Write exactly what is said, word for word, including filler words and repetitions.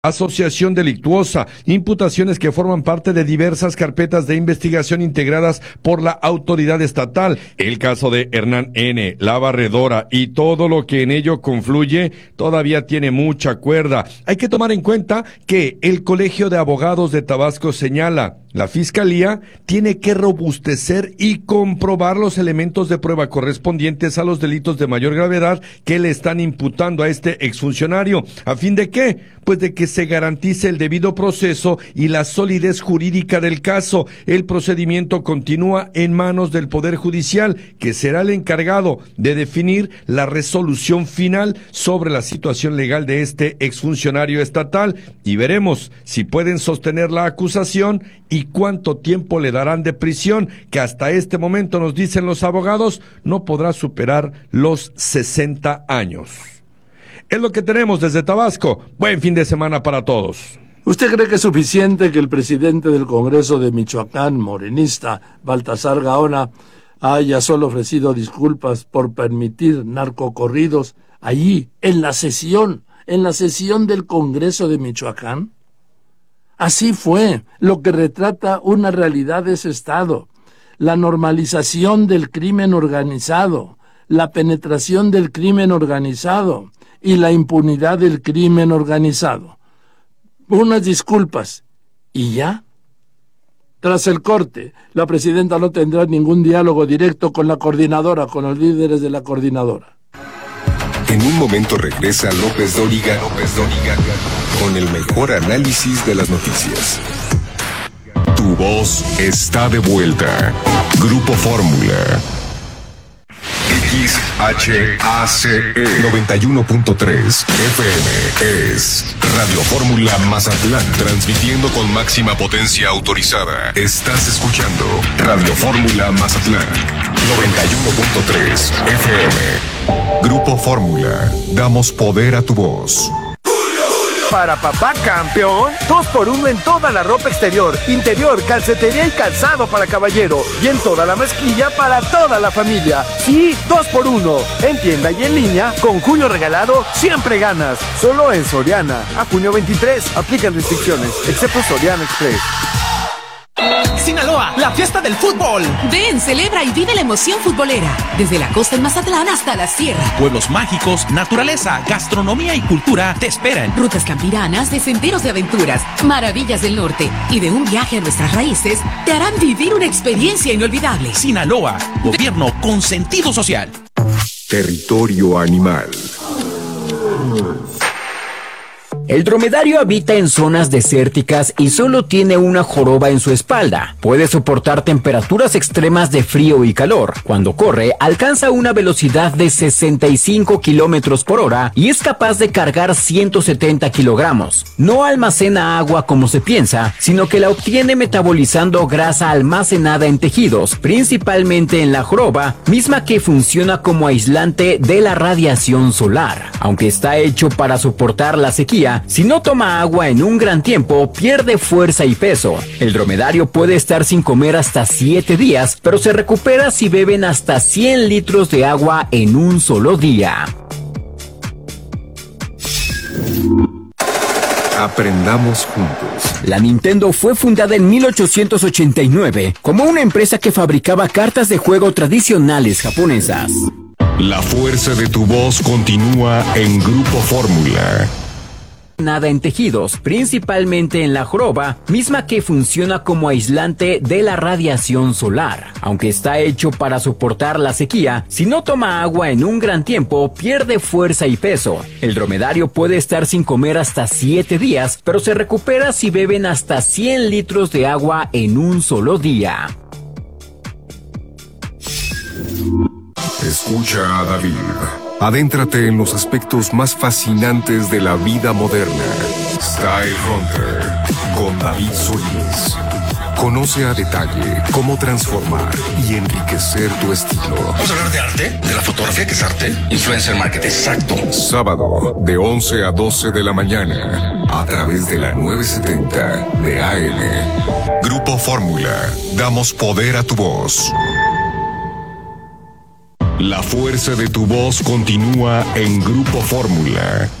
asociación delictuosa, imputaciones que forman parte de diversas carpetas de investigación integradas por la autoridad estatal. El caso de Hernán N., La Barredora y todo lo que en ello confluye todavía tiene mucha cuerda. Hay que tomar en cuenta que el Colegio de Abogados de Tabasco señala: la Fiscalía tiene que robustecer y comprobar los elementos de prueba correspondientes a los delitos de mayor gravedad que le están imputando a este exfuncionario. ¿A fin de qué? Pues de que se garantice el debido proceso y la solidez jurídica del caso. El procedimiento continúa en manos del Poder Judicial, que será el encargado de definir la resolución final sobre la situación legal de este exfuncionario estatal, y veremos si pueden sostener la acusación y cuánto tiempo le darán de prisión, que hasta este momento, nos dicen los abogados, no podrá superar los sesenta años. Es lo que tenemos desde Tabasco. Buen fin de semana para todos. ¿Usted cree que es suficiente que el presidente del Congreso de Michoacán, morenista, Baltasar Gaona, haya solo ofrecido disculpas por permitir narcocorridos allí, en la sesión, en la sesión del Congreso de Michoacán? Así fue, lo que retrata una realidad de ese estado: la normalización del crimen organizado, la penetración del crimen organizado y la impunidad del crimen organizado. Unas disculpas, ¿y ya? Tras el corte, la presidenta no tendrá ningún diálogo directo con la coordinadora, con los líderes de la coordinadora. En un momento regresa López Dóriga, López Dóriga, con el mejor análisis de las noticias. Tu voz está de vuelta. Grupo Fórmula. X H A C E noventa y uno punto tres F M es Radio Fórmula Mazatlán, transmitiendo con máxima potencia autorizada. Estás escuchando Radio Fórmula Mazatlán noventa y uno punto tres F M. Grupo Fórmula, damos poder a tu voz. Para papá campeón, dos por uno en toda la ropa exterior, interior, calcetería y calzado para caballero, y en toda la mezclilla para toda la familia. Sí, dos por uno, en tienda y en línea, con junio regalado, siempre ganas. Solo en Soriana, a junio veintitrés, aplican restricciones, excepto Soriana Express. Sinaloa, la fiesta del fútbol. Ven, celebra y vive la emoción futbolera. Desde la costa en Mazatlán hasta la sierra. Pueblos mágicos, naturaleza, gastronomía y cultura te esperan. Rutas campiranas de senderos de aventuras, maravillas del norte y de un viaje a nuestras raíces te harán vivir una experiencia inolvidable. Sinaloa, gobierno con sentido social. Territorio animal. El dromedario habita en zonas desérticas y solo tiene una joroba en su espalda. Puede soportar temperaturas extremas de frío y calor. Cuando corre, alcanza una velocidad de sesenta y cinco kilómetros por hora y es capaz de cargar ciento setenta kilogramos. No almacena agua como se piensa, sino que la obtiene metabolizando grasa almacenada en tejidos, principalmente en la joroba, misma que funciona como aislante de la radiación solar. Aunque está hecho para soportar la sequía, si no toma agua en un gran tiempo, pierde fuerza y peso. El dromedario puede estar sin comer hasta siete días, pero se recupera si beben hasta cien litros de agua en un solo día. Aprendamos juntos. La Nintendo fue fundada en mil ochocientos ochenta y nueve como una empresa que fabricaba cartas de juego tradicionales japonesas. La fuerza de tu voz continúa en Grupo Fórmula. Nada en tejidos, principalmente en la joroba, misma que funciona como aislante de la radiación solar. Aunque está hecho para soportar la sequía, si no toma agua en un gran tiempo, pierde fuerza y peso. El dromedario puede estar sin comer hasta siete días, pero se recupera si beben hasta cien litros de agua en un solo día. Escucha a David. Adéntrate en los aspectos más fascinantes de la vida moderna. Style Hunter con David Solís. Conoce a detalle cómo transformar y enriquecer tu estilo. Vamos a hablar de arte, de la fotografía que es arte. Influencer marketing, exacto. Sábado, de once a doce de la mañana, a través de la novecientos setenta de A M. Grupo Fórmula, damos poder a tu voz. La fuerza de tu voz continúa en Grupo Fórmula.